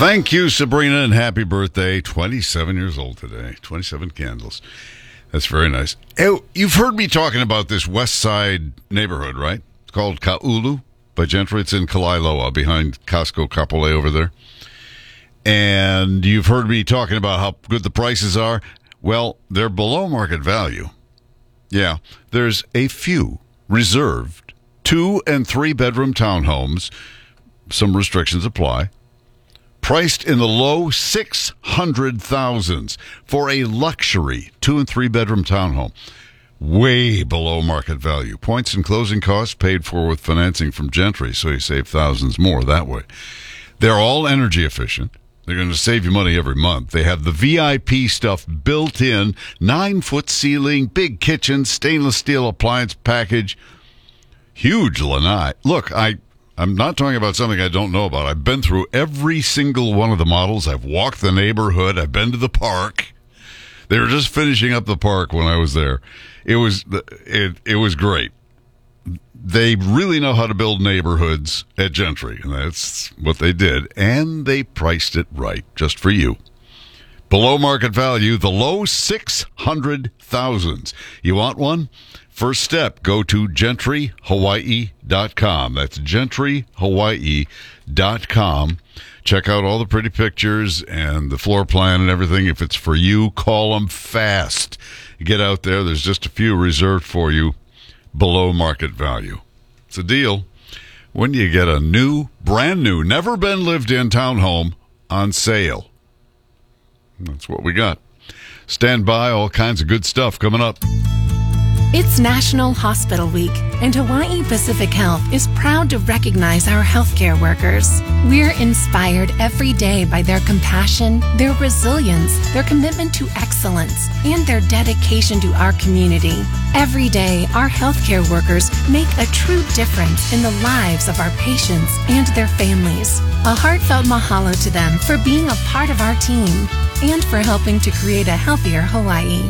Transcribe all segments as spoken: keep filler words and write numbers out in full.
Thank you, Sabrina, and happy birthday. twenty-seven years old today. twenty-seven candles. That's very nice. Hey, you've heard me talking about this West Side neighborhood, right? It's called Ka'ulu by Gentry. It's in Kalailoa, behind Costco Kapolei over there. And you've heard me talking about how good the prices are. Well, they're below market value. Yeah, there's a few reserved two- and three-bedroom townhomes. Some restrictions apply. Priced in the low six hundred thousands for a luxury two- and three-bedroom townhome. Way below market value. Points and closing costs paid for with financing from Gentry, so you save thousands more that way. They're all energy efficient. They're going to save you money every month. They have the V I P stuff built in, nine-foot ceiling, big kitchen, stainless steel appliance package, huge lanai. Look, I, I'm not talking about something I don't know about. I've been through every single one of the models. I've walked the neighborhood. I've been to the park. They were just finishing up the park when I was there. It was it it was great. They really know how to build neighborhoods at Gentry, and that's what they did. And they priced it right, just for you. Below market value, the low six hundred thousands. You want one? First step, go to gentry hawaii dot com. That's gentry hawaii dot com. Check out all the pretty pictures and the floor plan and everything. If it's for you, call them fast. Get out there. There's just a few reserved for you below market value. It's a deal. When you get a new, brand new, never been lived in townhome on sale. That's what we got. Stand by, all kinds of good stuff coming up. It's National Hospital Week, and Hawaii Pacific Health is proud to recognize our healthcare workers. We're inspired every day by their compassion, their resilience, their commitment to excellence, and their dedication to our community. Every day, our healthcare workers make a true difference in the lives of our patients and their families. A heartfelt mahalo to them for being a part of our team and for helping to create a healthier Hawaii.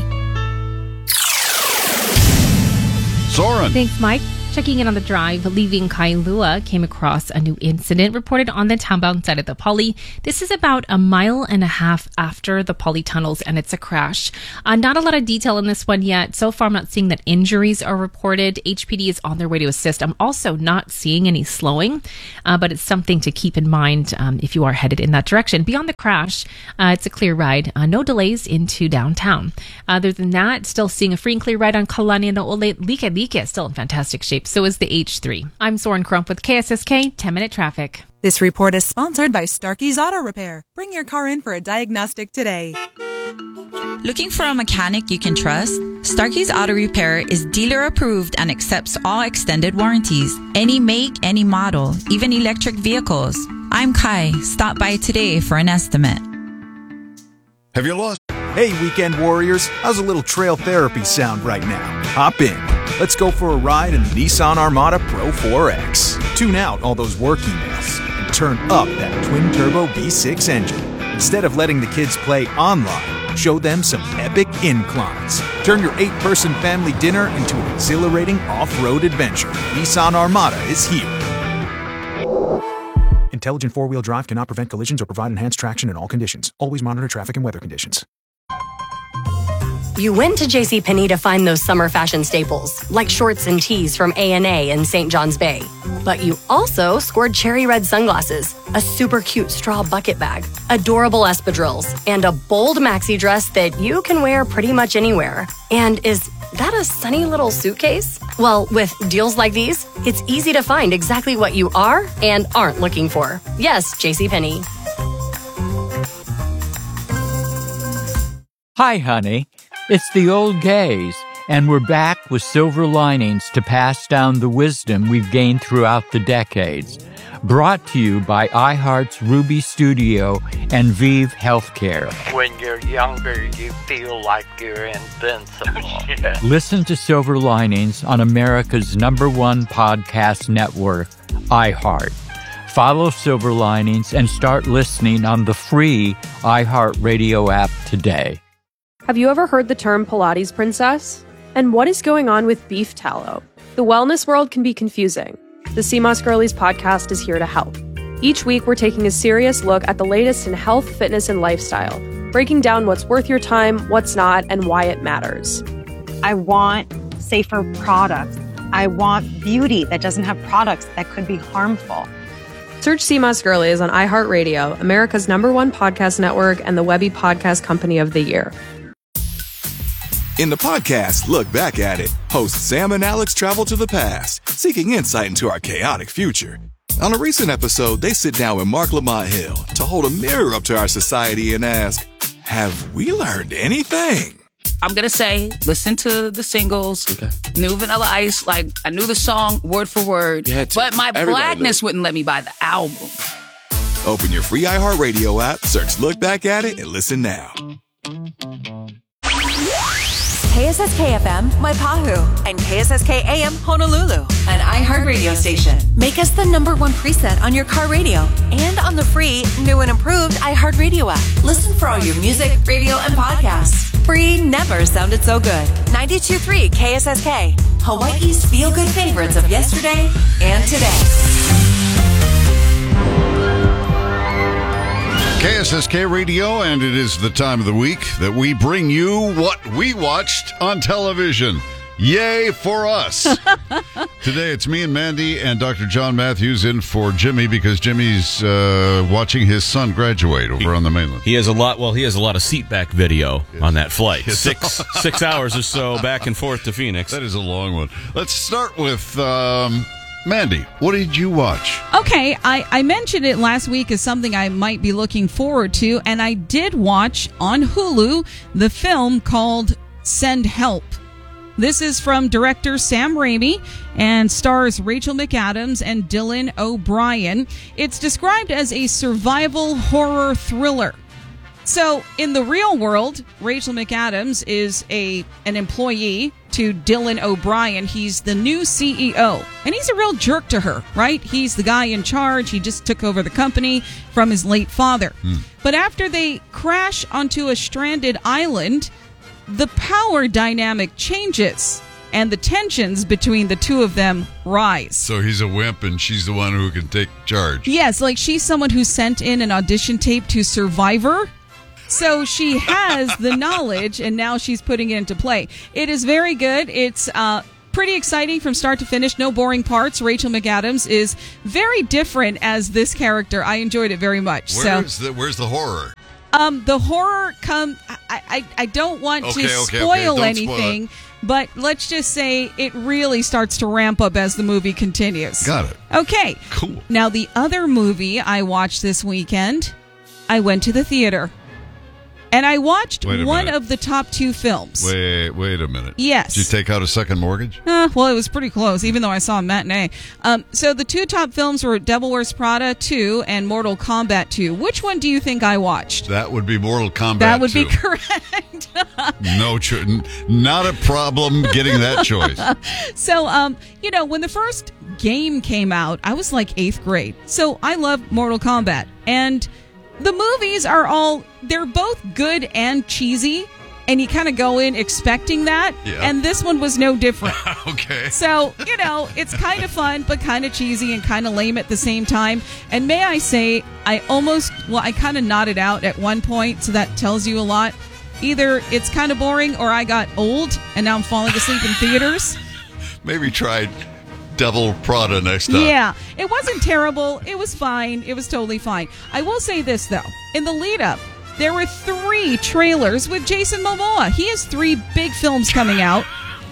Soren. Thanks, Mike. Checking in on the drive, leaving Kailua, came across a new incident reported on the townbound side of the Pali. This is about a mile and a half after the Pali tunnels, and it's a crash. Uh, not a lot of detail in this one yet. So far, I'm not seeing that injuries are reported. H P D is on their way to assist. I'm also not seeing any slowing, uh, but it's something to keep in mind um, if you are headed in that direction. Beyond the crash, uh, it's a clear ride. Uh, no delays into downtown. Other than that, still seeing a free and clear ride on Kalani and Ole. Like Like still in fantastic shape. So is the H three. I'm Soren Crump with K S S K ten minute Traffic. This report is sponsored by Starkey's Auto Repair. Bring your car in for a diagnostic today. Looking for a mechanic you can trust? Starkey's Auto Repair is dealer approved and accepts all extended warranties. Any make, any model, even electric vehicles. I'm Kai. Stop by today for an estimate. Have you lost? Hey, weekend warriors. How's a little trail therapy sound right now? Hop in. Let's go for a ride in the Nissan Armada Pro four X. Tune out all those work emails and turn up that twin-turbo V six engine. Instead of letting the kids play online, show them some epic inclines. Turn your eight-person family dinner into an exhilarating off-road adventure. Nissan Armada is here. Intelligent four-wheel drive cannot prevent collisions or provide enhanced traction in all conditions. Always monitor traffic and weather conditions. You went to JCPenney to find those summer fashion staples, like shorts and tees from A and A in Saint John's Bay. But you also scored cherry red sunglasses, a super cute straw bucket bag, adorable espadrilles, and a bold maxi dress that you can wear pretty much anywhere. And is that a sunny little suitcase? Well, with deals like these, it's easy to find exactly what you are and aren't looking for. Yes, JCPenney. Hi, honey. It's the old gays, and we're back with silver linings to pass down the wisdom we've gained throughout the decades. Brought to you by iHeart's Ruby Studio and Vive Healthcare. When you're younger, you feel like you're invincible. Yeah. Listen to Silver Linings on America's number one podcast network, iHeart. Follow Silver Linings and start listening on the free iHeartRadio app today. Have you ever heard the term Pilates princess? And what is going on with beef tallow? The wellness world can be confusing. The C M O S Girlies podcast is here to help. Each week, we're taking a serious look at the latest in health, fitness, and lifestyle, breaking down what's worth your time, what's not, and why it matters. I want safer products. I want beauty that doesn't have products that could be harmful. Search Sea Moss Girlies on iHeartRadio, America's number one podcast network and the Webby Podcast Company of the Year. In the podcast, Look Back at It, hosts Sam and Alex travel to the past, seeking insight into our chaotic future. On a recent episode, they sit down with Mark Lamont Hill to hold a mirror up to our society and ask, have we learned anything? I'm going to say, listen to the singles, okay. New Vanilla Ice, like, I knew the song word for word, but my Everybody blackness knew. Wouldn't let me buy the album. Open your free iHeartRadio app, search Look Back at It, and listen now. K S S K F M, Waipahu, and K S S K A M, Honolulu, an iHeartRadio station. Make us the number one preset on your car radio and on the free, new and improved iHeartRadio app. Listen for all your music, radio, and podcasts. Free never sounded so good. ninety-two point three K S S K, Hawaii's feel-good favorites of yesterday and today. K S S K Radio, and it is the time of the week that we bring you what we watched on television. Yay for us. Today it's me and Mandy and Doctor John Matthews in for Jimmy because Jimmy's uh, watching his son graduate over he, on the mainland. He has a lot, well, he has a lot of seat back video yes. on that flight. Yes. Six six hours or so back and forth to Phoenix. That is a long one. Let's start with... Um, Mandy, what did you watch? Okay, I, I mentioned it last week as something I might be looking forward to, and I did watch on Hulu the film called Send Help. This is from director Sam Raimi and stars Rachel McAdams and Dylan O'Brien. It's described as a survival horror thriller. So, in the real world, Rachel McAdams is a an employee to Dylan O'Brien. He's the new C E O, and he's a real jerk to her, right? He's the guy in charge. He just took over the company from his late father. Hmm. But after they crash onto a stranded island, the power dynamic changes, and the tensions between the two of them rise. So he's a wimp, and she's the one who can take charge. Yes, like she's someone who sent in an audition tape to Survivor. So she has the knowledge, and now she's putting it into play. It is very good. It's uh, pretty exciting from start to finish. No boring parts. Rachel McAdams is very different as this character. I enjoyed it very much. Where's, so, the, where's the horror? Um, the horror come. I, I, I don't want okay, to okay, spoil okay. anything, spoil but let's just say it really starts to ramp up as the movie continues. Got it. Okay. Cool. Now, the other movie I watched this weekend, I went to the theater. And I watched one minute. of the top two films. Wait, wait a minute. Yes. Did you take out a second mortgage? Uh, well, it was pretty close, even though I saw a matinee. Um, so the two top films were Devil Wears Prada two and Mortal Kombat two. Which one do you think I watched? That would be Mortal Kombat That would two. be correct. No, cho- not a problem getting that choice. So, um, you know, when the first game came out, I was like eighth grade. So I love Mortal Kombat. And the movies are all, they're both good and cheesy, and you kind of go in expecting that, yeah. and this one was no different. Okay. So, you know, it's kind of fun, but kind of cheesy and kind of lame at the same time. And may I say, I almost, well, I kind of nodded out at one point, so that tells you a lot. Either it's kind of boring, or I got old, and now I'm falling asleep in theaters. Maybe try Devil Prada next time. Yeah, it wasn't terrible. It was fine. It was totally fine. I will say this, though. In the lead-up, there were three trailers with Jason Momoa. He has three big films coming out.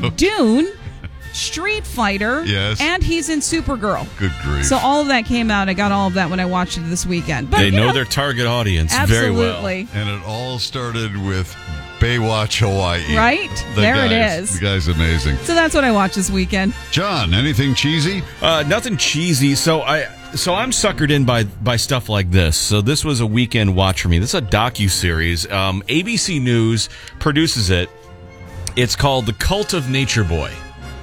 Dune, Street Fighter, yes. and he's in Supergirl. Good grief. So all of that came out. I got all of that when I watched it this weekend. But, they know, know their target audience absolutely. very well. And it all started with Baywatch Hawaii. Right? The there guys, it is. The guy's amazing. So that's what I watched this weekend. John, anything cheesy? Uh, nothing cheesy. So I so I'm suckered in by by stuff like this. So this was a weekend watch for me. This is a docuseries. Um, A B C News produces it. It's called The Cult of Nature Boy.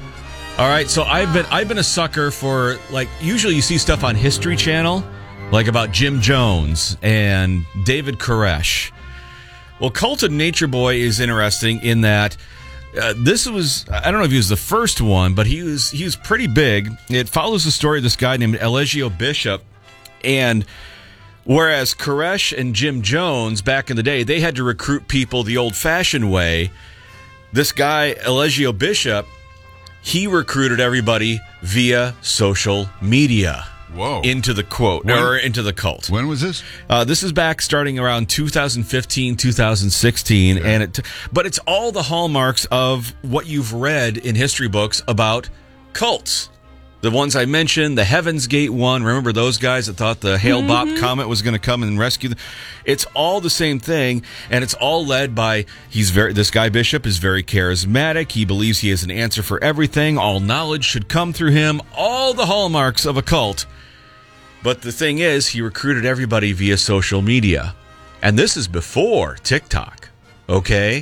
All right, so I've been I've been a sucker for, like, usually you see stuff on History Channel, like about Jim Jones and David Koresh. Well, Cult of Nature Boy is interesting in that uh, this was, I don't know if he was the first one, but he was he was pretty big. It follows the story of this guy named Eligio Bishop, And whereas Koresh and Jim Jones, back in the day, they had to recruit people the old-fashioned way, this guy, Eligio Bishop, he recruited everybody via social media. Whoa. Into the quote, When? or into the cult. When was this? Uh, this is back starting around two thousand fifteen, two thousand sixteen, and it, but it's all the hallmarks of what you've read in history books about cults. The ones I mentioned, the Heaven's Gate one, remember those guys that thought the Hale-Bopp Mm-hmm. comet was going to come and rescue them? It's all the same thing, and it's all led by, he's very, this guy Bishop is very charismatic. He believes he has an answer for everything. All knowledge should come through him. All the hallmarks of a cult. But the thing is, he recruited everybody via social media. And this is before TikTok, okay?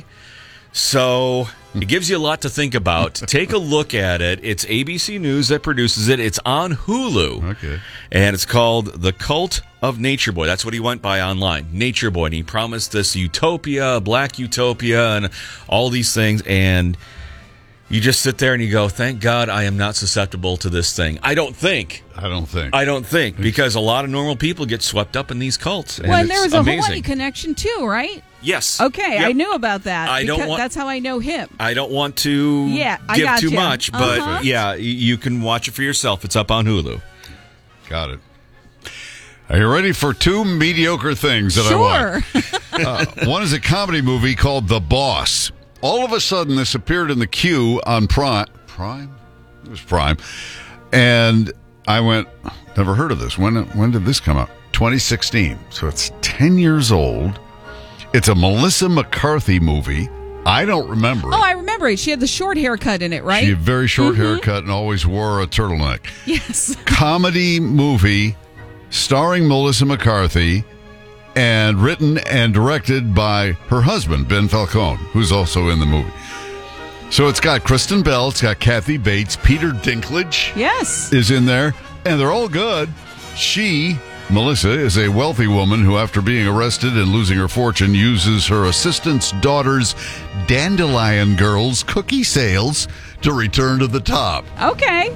So it gives you a lot to think about. Take a look at it. It's A B C News that produces it. It's on Hulu. Okay. And it's called The Cult of Nature Boy. That's what he went by online, Nature Boy. And he promised this utopia, black utopia, and all these things. And you just sit there and you go, thank God I am not susceptible to this thing. I don't think. I don't think. I don't think. Because a lot of normal people get swept up in these cults. And Well, and it's there was a amazing. Hawaii connection too, right? Yes. Okay, Yep. I knew about that. I don't because want- that's how I know him. I don't want to Yeah, I give got too you. much, but Uh-huh. yeah, y- you can watch it for yourself. It's up on Hulu. Got it. Are you ready for two mediocre things that I watched? Sure. uh, one is a comedy movie called The Boss. All of a sudden, this appeared in the queue on Prime. Prime? It was Prime. And I went, never heard of this. When when did this come out? twenty sixteen. So it's ten years old. It's a Melissa McCarthy movie. I don't remember Oh, it. I remember it. She had the short haircut in it, right? She had a very short Mhm. haircut and always wore a turtleneck. Yes. Comedy movie starring Melissa McCarthy and written and directed by her husband, Ben Falcone, who's also in the movie. So it's got Kristen Bell, it's got Kathy Bates, Peter Dinklage Yes. is in there, and they're all good. She, Melissa, is a wealthy woman who, after being arrested and losing her fortune, uses her assistant's daughter's Dandelion Girls cookie sales to return to the top. Okay.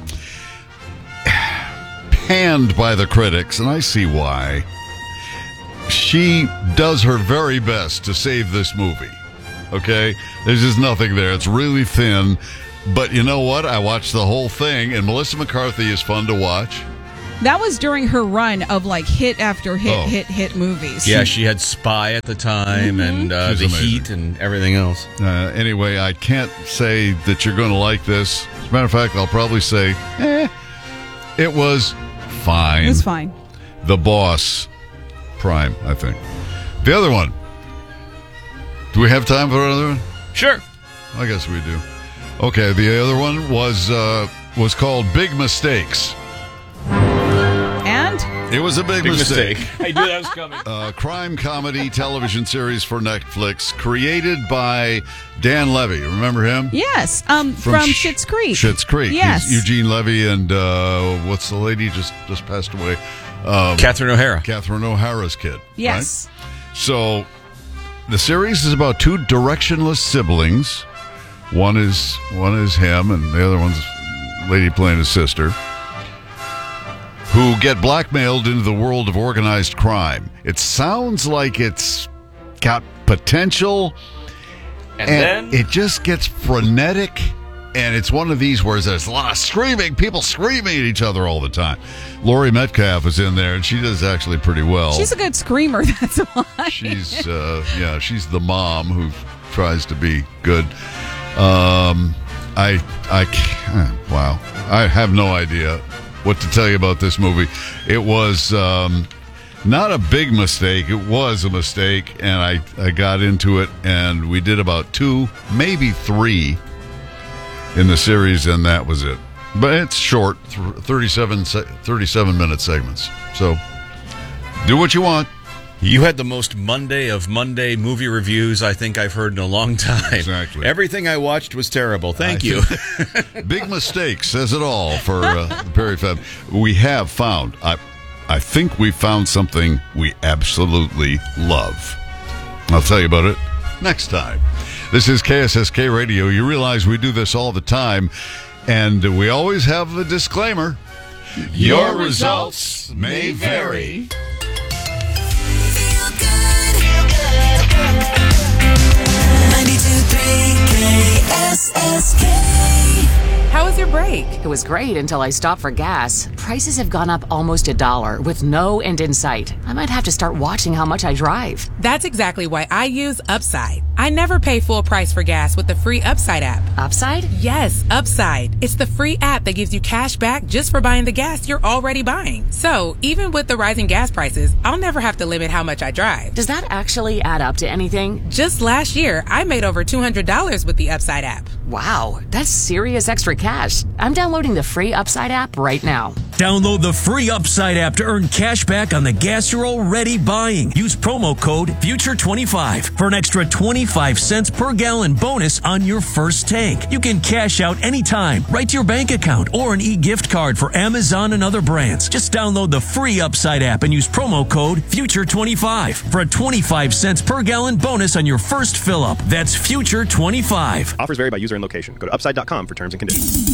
Panned by the critics, and I see why. She does her very best to save this movie. Okay? There's just nothing there. It's really thin. But you know what? I watched the whole thing, and Melissa McCarthy is fun to watch. That was during her run of like hit after hit, Oh. hit, hit movies. Yeah, she had Spy at the time Mhm. and uh, She's The amazing. Heat and everything else. Uh, anyway, I can't say that you're going to like this. As a matter of fact, I'll probably say, eh, it was fine. It was fine. The Boss, Prime, I think. The other one. Do we have time for another one? Sure. I guess we do. Okay, the other one was uh, was called Big Mistakes. And It was a big, Big mistake. mistake. I knew that was coming. Uh, crime comedy television series for Netflix, created by Dan Levy. Remember him? yes, um, from, Sh- Schitt's Creek. Schitt's Creek. Yes. He's Eugene Levy and uh, what's the lady just just passed away? Um, Catherine O'Hara. Catherine O'Hara's kid. Yes. Right? So the series is about two directionless siblings. One is one is him, and the other one's lady playing his sister, who get blackmailed into the world of organized crime. It sounds like it's got potential, And, and then it just gets frenetic, and it's one of these where there's a lot of screaming, people screaming at each other all the time. Laurie Metcalf is in there, and she does actually pretty well. She's a good screamer, that's why. She's uh, yeah, she's the mom who tries to be good. Um, I I can't, wow, I have no idea what to tell you about this movie. It was um, not a big mistake. It was a mistake, and I I got into it, and we did about two, maybe three in the series, and that was it. But it's short, th- thirty-seven, se- thirty-seven minute segments. So do what you want. you had the most Monday of Monday movie reviews I think I've heard in a long time. Exactly. Everything I watched was terrible. Thank I you. think- Big mistake says it all for uh, the Perry Fab. We have found, I, I think we found something we absolutely love. I'll tell you about it next time. This is K S S K Radio. You realize we do this all the time, and we always have a disclaimer. Your results may vary. ninety-two point three K S S K. How was your break? It was great until I stopped for gas. Prices have gone up almost a dollar with no end in sight. I might have to start watching how much I drive. That's exactly why I use Upside. I never pay full price for gas with the free Upside app. Upside? Yes, Upside. It's the free app that gives you cash back just for buying the gas you're already buying. So, even with the rising gas prices, I'll never have to limit how much I drive. Does that actually add up to anything? Just last year, I made over two hundred dollars with the Upside app. Wow, that's serious extra cash. I'm downloading the free Upside app right now. Download the free Upside app to earn cash back on the gas you're already buying. Use promo code future twenty-five for an extra twenty-five cents per gallon bonus on your first tank. You can cash out anytime, right to your bank account, or an e-gift card for Amazon and other brands. Just download the free Upside app and use promo code future twenty-five for a twenty-five cents per gallon bonus on your first fill up. That's future twenty-five. Offers vary by user and location. Go to upside dot com for terms and conditions.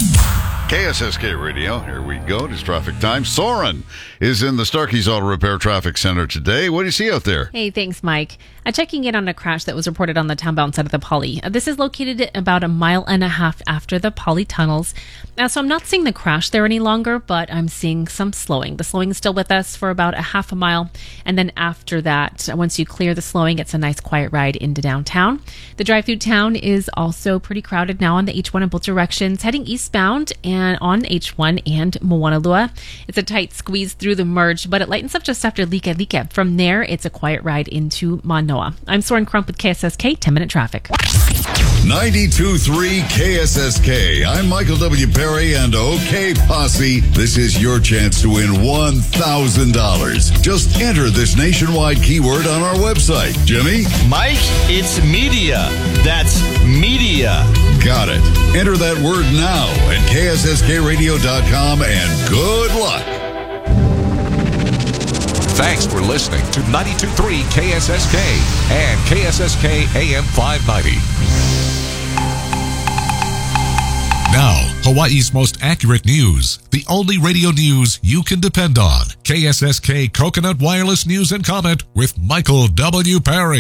K S S K Radio, here we go. It's traffic time. Soren is in the Starkey's Auto Repair Traffic Center today. What do you see out there? Hey, thanks, Mike. I'm checking in on a crash that was reported on the townbound side of the Poly. Uh, this is located about a mile and a half after the Poly tunnels. Uh, so I'm not seeing the crash there any longer, but I'm seeing some slowing. The slowing is still with us for about a half a mile. And then after that, once you clear the slowing, it's a nice quiet ride into downtown. The drive through town is also pretty crowded now on the H one in both directions, heading eastbound and on H one and Moanalua. It's a tight squeeze through the merge, but it lightens up just after Lika Lika. From there, it's a quiet ride into Manoa. I'm Soren Crump with K S S K, ten minute traffic. ninety-two point three K S S K. I'm Michael W. Perry and OK Posse. This is your chance to win one thousand dollars. Just enter this nationwide keyword on our website. Jimmy? Mike, it's media. That's media. Got it. Enter that word now at K S S K radio dot com and good luck. Thanks for listening to ninety-two point three K S S K and K S S K A M five ninety. Now, Hawaii's most accurate news. The only radio news you can depend on. K S S K Coconut Wireless News and Comment with Michael W. Perry.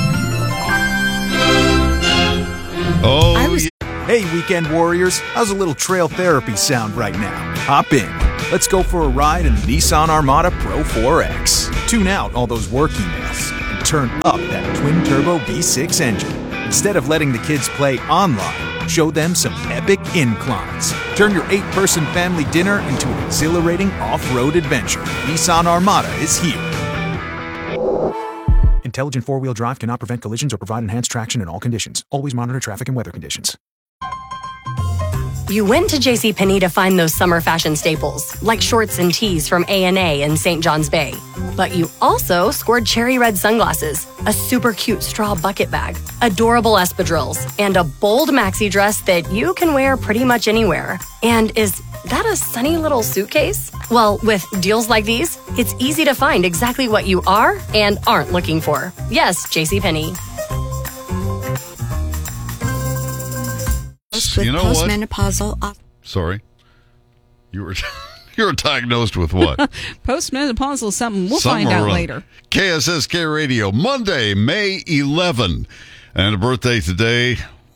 Oh, I was- Hey, weekend warriors. How's a little trail therapy sound right now? Hop in. Let's go for a ride in the Nissan Armada Pro four X. Tune out all those work emails and turn up that twin-turbo V six engine. Instead of letting the kids play online, show them some epic inclines. Turn your eight-person family dinner into an exhilarating off-road adventure. Nissan Armada is here. Intelligent four-wheel drive cannot prevent collisions or provide enhanced traction in all conditions. Always monitor traffic and weather conditions. You went to JCPenney to find those summer fashion staples, like shorts and tees from A and A in Saint John's Bay. But you also scored cherry red sunglasses, a super cute straw bucket bag, adorable espadrilles, and a bold maxi dress that you can wear pretty much anywhere. And is that a sunny little suitcase? Well, with deals like these, it's easy to find exactly what you are and aren't looking for. Yes, JCPenney. With you know postmenopausal. What? Sorry, you were you were diagnosed with what? Postmenopausal something. We'll Something find out wrong. later. K S S K Radio, Monday, May eleventh, and a birthday today.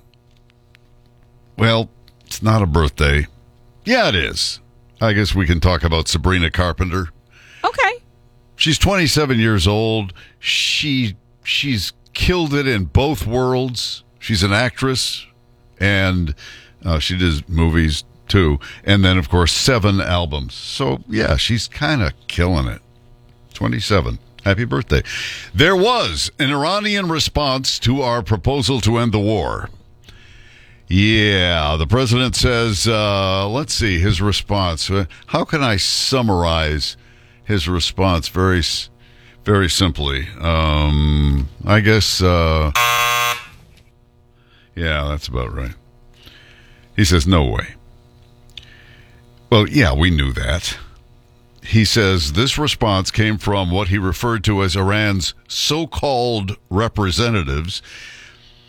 Well, it's not a birthday. Yeah, it is. I guess we can talk about Sabrina Carpenter. Okay. She's twenty-seven years old. She she's killed it in both worlds. She's an actress. And uh, she does movies, too. And then, of course, seven albums. So, yeah, she's kind of killing it. twenty-seven. Happy birthday. There was an Iranian response to our proposal to end the war. Yeah, the president says, uh, let's see, his response. How can I summarize his response very, very simply? Um, I guess... Uh, Yeah, that's about right. He says, no way. Well, yeah, we knew that. He says this response came from what he referred to as Iran's so-called representatives.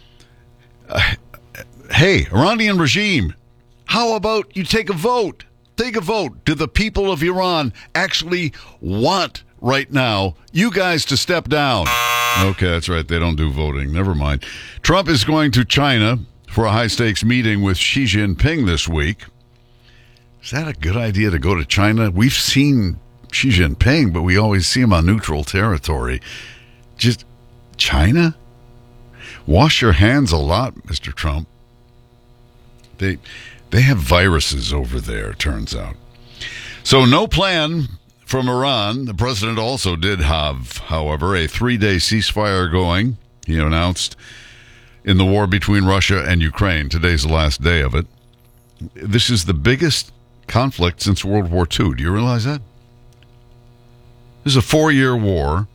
Uh, hey, Iranian regime, how about you take a vote? Take a vote. Do the people of Iran actually want right now you guys to step down? Okay, that's right. They don't do voting. Never mind. Trump is going to China for a high-stakes meeting with Xi Jinping this week. Is that a good idea to go to China? We've seen Xi Jinping, but we always see him on neutral territory. Just China? Wash your hands a lot, Mister Trump. They they have viruses over there, turns out. So no plan from Iran. The president also did have, however, a three-day ceasefire going. He announced in the war between Russia and Ukraine. Today's the last day of it. This is the biggest conflict since World War Two. Do you realize that? This is a four-year war.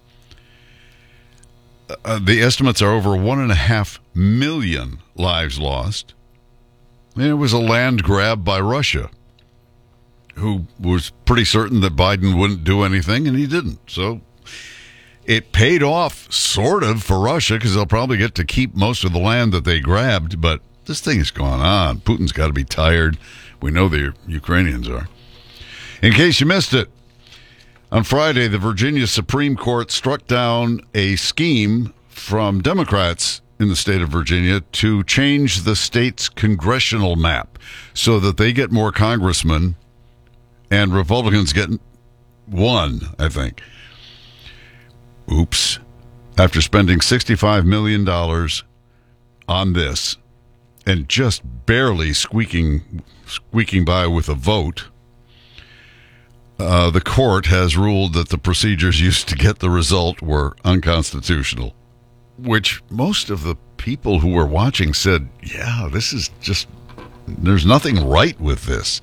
Uh, the estimates are over one and a half million lives lost. And it was a land grab by Russia, who was pretty certain that Biden wouldn't do anything, and he didn't. So it paid off, sort of, for Russia, because they'll probably get to keep most of the land that they grabbed. But this thing has gone on. Putin's got to be tired. We know the Ukrainians are. In case you missed it, on Friday, the Virginia Supreme Court struck down a scheme from Democrats in the state of Virginia to change the state's congressional map so that they get more congressmen and Republicans get one, I think. Oops. After spending sixty-five million dollars on this and just barely squeaking squeaking by with a vote, Uh, the court has ruled that the procedures used to get the result were unconstitutional, which most of the people who were watching said, yeah, this is just, there's nothing right with this.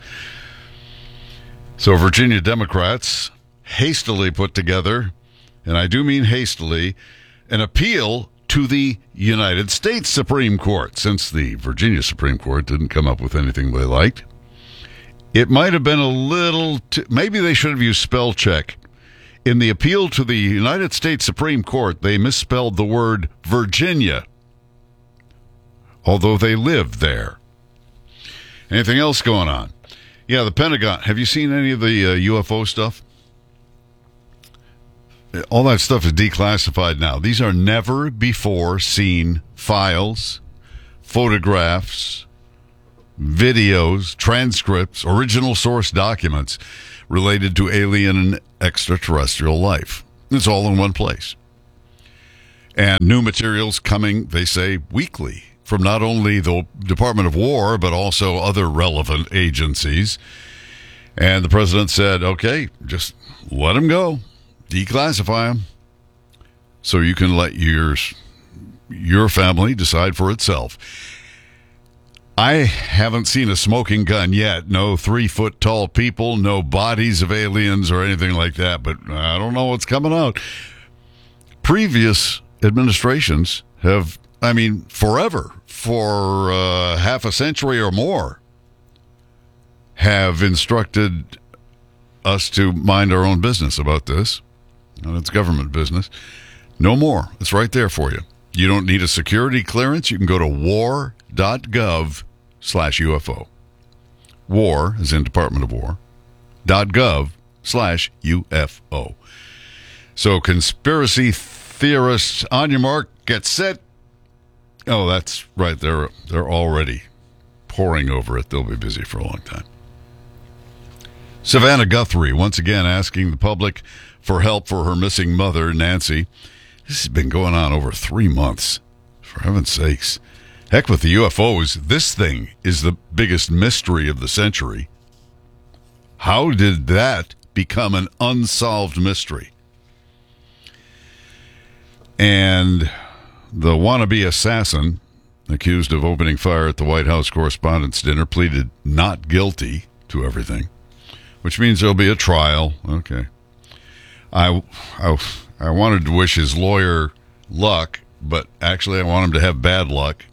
So Virginia Democrats hastily put together, and I do mean hastily, an appeal to the United States Supreme Court, since the Virginia Supreme Court didn't come up with anything they liked. It might have been a little, t- maybe they should have used spell check. In the appeal to the United States Supreme Court, they misspelled the word Virginia, although they lived there. Anything else going on? Yeah, the Pentagon. Have you seen any of the uh, U F O stuff? All that stuff is declassified now. These are never before seen files, photographs, videos, transcripts, original source documents related to alien and extraterrestrial life. It's all in one place. And new materials coming, they say, weekly from not only the Department of War, but also other relevant agencies. And the president said, okay, just let them go. Declassify them so you can let yours, your family decide for itself. I haven't seen a smoking gun yet. No three-foot-tall people, no bodies of aliens or anything like that, but I don't know what's coming out. Previous administrations have, I mean, forever, for uh, half a century or more, have instructed us to mind our own business about this. And it's government business. No more. It's right there for you. You don't need a security clearance. You can go to war.gov slash UFO. War, as in Department of War, dot gov slash UFO. So conspiracy theorists, on your mark, get set. Oh, that's right. They're, they're already poring over it. They'll be busy for a long time. Savannah Guthrie, once again asking the public for help for her missing mother, Nancy. This has been going on over three months. For heaven's sakes. Heck with the U F Os. This thing is the biggest mystery of the century. How did that become an unsolved mystery? And the wannabe assassin accused of opening fire at the White House Correspondents' Dinner pleaded not guilty to everything, which means there'll be a trial. Okay. I, I, I wanted to wish his lawyer luck, but actually I want him to have bad luck.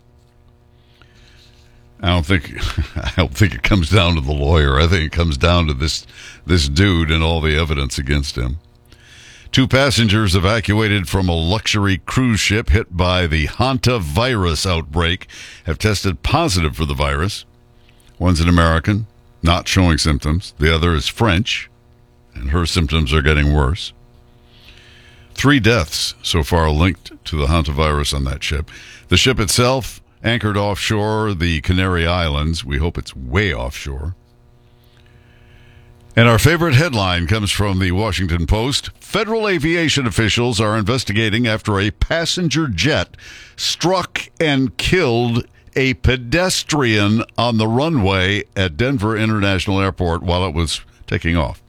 I don't think I don't think it comes down to the lawyer. I think it comes down to this this dude and all the evidence against him. Two passengers evacuated from a luxury cruise ship hit by the hantavirus outbreak have tested positive for the virus. One's an American, not showing symptoms. The other is French, and her symptoms are getting worse. Three deaths so far linked to the hantavirus on that ship. The ship itself anchored offshore the Canary Islands. We hope it's way offshore. And our favorite headline comes from the Washington Post. Federal aviation officials are investigating after a passenger jet struck and killed a pedestrian on the runway at Denver International Airport while it was taking off.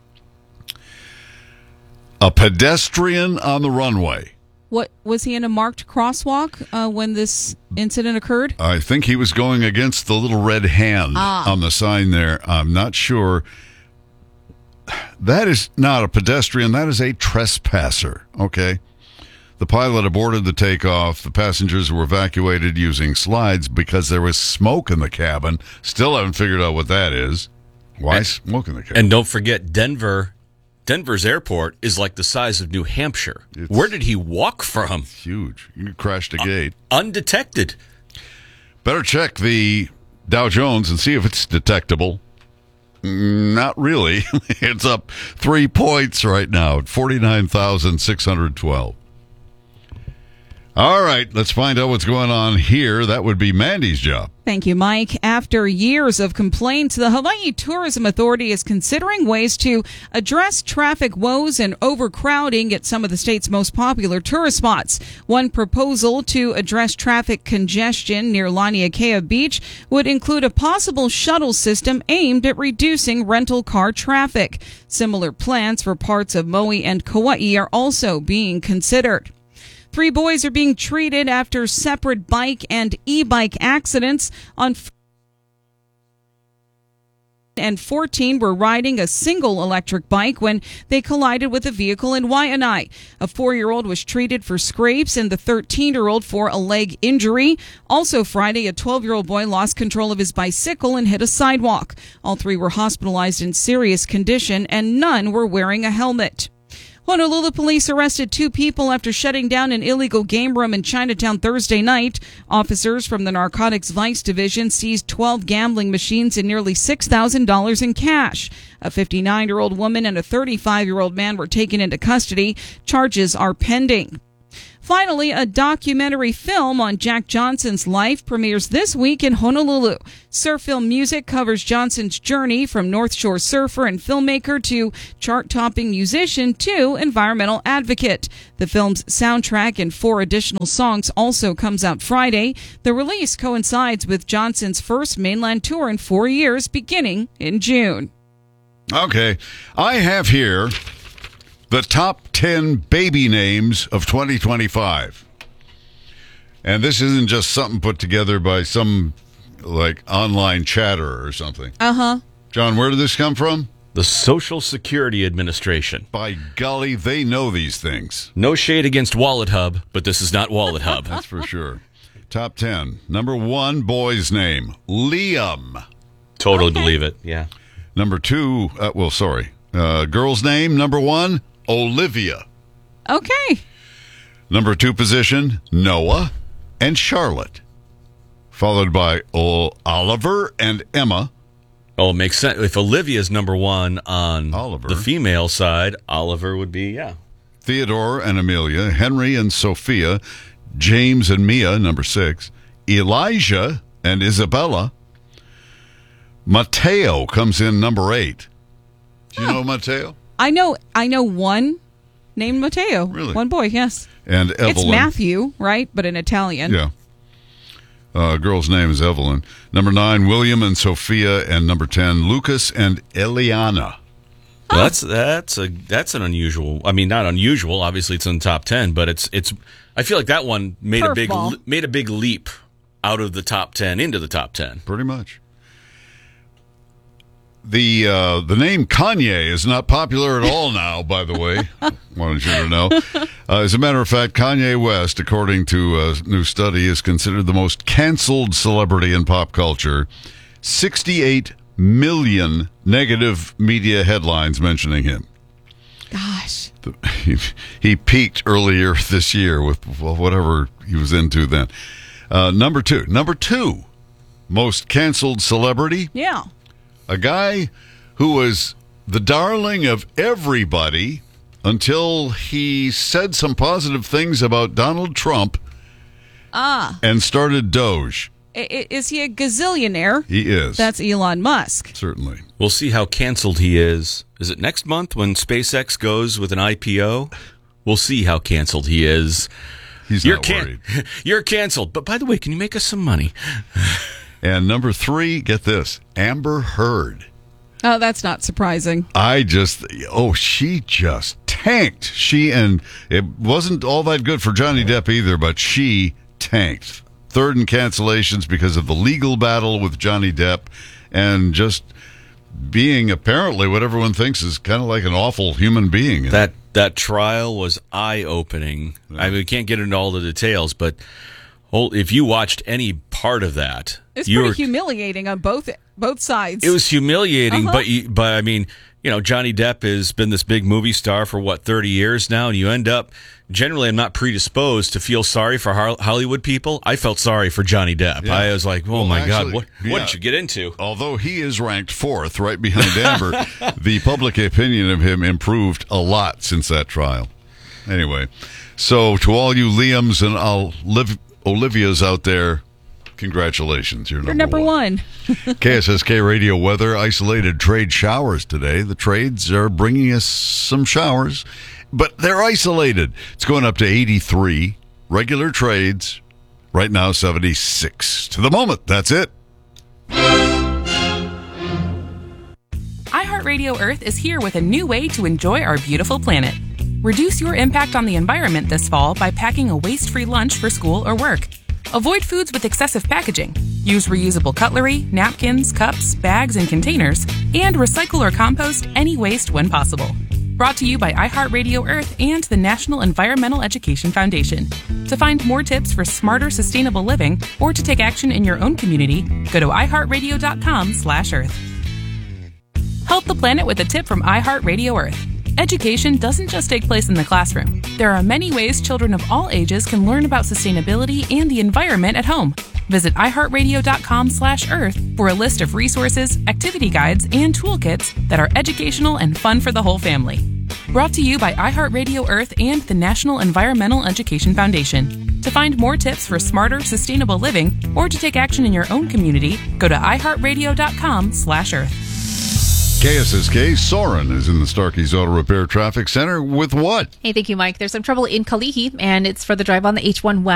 A pedestrian on the runway. What was he in a marked crosswalk uh, when this incident occurred? I think he was going against the little red hand Ah. on the sign there. I'm not sure. That is not a pedestrian. That is a trespasser. Okay. The pilot aborted the takeoff. The passengers were evacuated using slides because there was smoke in the cabin. Still haven't figured out what that is. Why And- smoke in the cabin? And don't forget, Denver, Denver's airport is like the size of New Hampshire. Where did he walk from? Huge. You crashed a gate. Undetected. Better check the Dow Jones and see if it's detectable. Mm, Not really. It's up three points right now at forty-nine thousand six hundred twelve. All right, let's find out what's going on here. That would be Mandy's job. Thank you, Mike. After years of complaints, the Hawaii Tourism Authority is considering ways to address traffic woes and overcrowding at some of the state's most popular tourist spots. One proposal to address traffic congestion near Laniakea Beach would include a possible shuttle system aimed at reducing rental car traffic. Similar plans for parts of Maui and Kauai are also being considered. Three boys are being treated after separate bike and e-bike accidents on f- and fourteen were riding a single electric bike when they collided with a vehicle in Waianae. A four-year-old was treated for scrapes and the thirteen-year-old for a leg injury. Also Friday, a twelve-year-old boy lost control of his bicycle and hit a sidewalk. All three were hospitalized in serious condition and none were wearing a helmet. Honolulu police arrested two people after shutting down an illegal game room in Chinatown Thursday night. Officers from the Narcotics Vice Division seized twelve gambling machines and nearly six thousand dollars in cash. A fifty-nine-year-old woman and a thirty-five-year-old man were taken into custody. Charges are pending. Finally, a documentary film on Jack Johnson's life premieres this week in Honolulu. Surf Film Music covers Johnson's journey from North Shore surfer and filmmaker to chart-topping musician to environmental advocate. The film's soundtrack and four additional songs also comes out Friday. The release coincides with Johnson's first mainland tour in four years, beginning in June. Okay. I have here the top ten baby names of twenty twenty-five. And this isn't just something put together by some, like, online chatter or something. Uh-huh. John, where did this come from? The Social Security Administration. By golly, they know these things. No shade against Wallet Hub, but this is not Wallet Hub. That's for sure. Top ten. Number one, boy's name, Liam. Totally believe it, yeah. Number two, uh, well, sorry. Uh, girl's name, number one, Olivia. Okay. Number two position, Noah and Charlotte. Followed by o- Oliver and Emma. Oh, it makes sense. If Olivia's number one on Oliver. the female side, Oliver would be, yeah. Theodore and Amelia, Henry and Sophia, James and Mia, number six, Elijah and Isabella. Mateo comes in number eight. Do you Oh. know Mateo? I know I know one named Matteo. Really? One boy, yes. And Evelyn. It's Matthew, right? But in Italian. Yeah. Uh, girl's name is Evelyn. Number nine, William and Sophia, and number ten, Lucas and Eliana. Well, that's that's a that's an unusual. I mean, not unusual. Obviously, it's in the top ten, but it's it's. I feel like that one made a big Curveball. made a big leap out of the top ten into the top ten. Pretty much. The uh, the name Kanye is not popular at all now, by the way. Wanted you to know. Uh, as a matter of fact, Kanye West, according to a new study, is considered the most canceled celebrity in pop culture. sixty-eight million negative media headlines mentioning him. Gosh. The, he, he peaked earlier this year with well, whatever he was into then. Uh, number two. Number two most canceled celebrity. Yeah. A guy who was the darling of everybody until he said some positive things about Donald Trump Ah. and started Doge. I- I- is he a gazillionaire? He is. That's Elon Musk. Certainly. We'll see how canceled he is. Is it next month when SpaceX goes with an I P O? We'll see how canceled he is. He's You're not can- worried. You're canceled. But by the way, can you make us some money? And number three, get this, Amber Heard. Oh, that's not surprising. I just, oh, she just tanked. She, and it wasn't all that good for Johnny Depp either, but she tanked. Third in cancellations because of the legal battle with Johnny Depp and just being apparently what everyone thinks is kind of like an awful human being. That that trial was eye-opening. I mean, we can't get into all the details, but if you watched any part of that, It's you pretty were, humiliating on both both sides. it was humiliating. Uh-huh. But you, but I mean, you know, Johnny Depp has been this big movie star for what thirty years now, and you end up. Generally, I'm not predisposed to feel sorry for Har- Hollywood people. I felt sorry for Johnny Depp. Yeah. I was like, oh Well, my actually, God, what, yeah. what did you get into? Although he is ranked fourth, right behind Amber, the public opinion of him improved a lot since that trial. Anyway, so to all you Liams and Oliv- Olivias out there, congratulations. You're, You're number, number one. one. K S S K Radio weather, isolated trade showers today. The trades are bringing us some showers, but they're isolated. It's going up to eighty-three. Regular trades, right now seventy-six. To the moment, that's it. iHeartRadio Earth is here with a new way to enjoy our beautiful planet. Reduce your impact on the environment this fall by packing a waste-free lunch for school or work. Avoid foods with excessive packaging. Use reusable cutlery, napkins, cups, bags, and containers, and recycle or compost any waste when possible. Brought to you by iHeartRadio Earth and the National Environmental Education Foundation. To find more tips for smarter, sustainable living, or to take action in your own community, go to iHeartRadio.com slash Earth. Help the planet with a tip from iHeartRadio Earth. Education doesn't just take place in the classroom. There are many ways children of all ages can learn about sustainability and the environment at home. Visit iHeartRadio.com slash Earth for a list of resources, activity guides, and toolkits that are educational and fun for the whole family. Brought to you by iHeartRadio Earth and the National Environmental Education Foundation. To find more tips for smarter, sustainable living, or to take action in your own community, go to iHeartRadio.com slash Earth. K S S K, Soren is in the Starkey's Auto Repair Traffic Center with what? Hey, thank you, Mike. There's some trouble in Kalihi, and it's for the drive on the H one West.